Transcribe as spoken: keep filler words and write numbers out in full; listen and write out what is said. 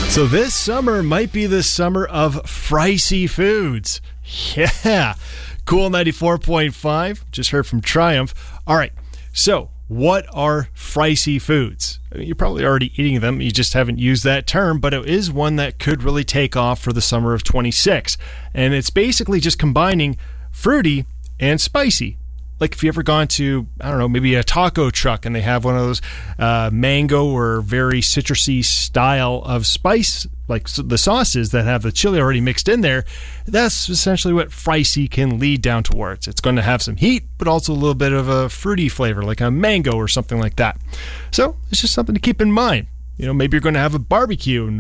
So this summer might be the summer of Fricey foods. Yeah. Cool ninety-four point five. Just heard from Triumph. All right. So what are Fricey foods? You're probably already eating them. You just haven't used that term, but it is one that could really take off for the summer of twenty-six. And it's basically just combining fruity and spicy. Like if you ever gone to, I don't know, maybe a taco truck and they have one of those uh, mango or very citrusy style of spice, like the sauces that have the chili already mixed in there, that's essentially what Fricey can lead down towards. It's going to have some heat, but also a little bit of a fruity flavor, like a mango or something like that. So it's just something to keep in mind. You know, maybe you're going to have a barbecue